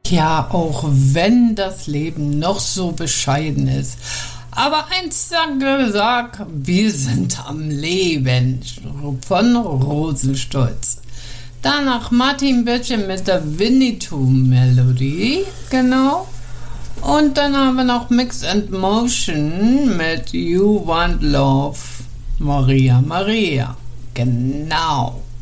Ja, auch wenn das Leben noch so bescheiden ist. Aber eins sei gesagt, wir sind am Leben. Von Rosenstolz. Danach Martin Böttcher mit der Winnetou-Melodie. Genau. Und dann haben wir noch Mix and Motion mit You Want Love, Maria Maria. Genau.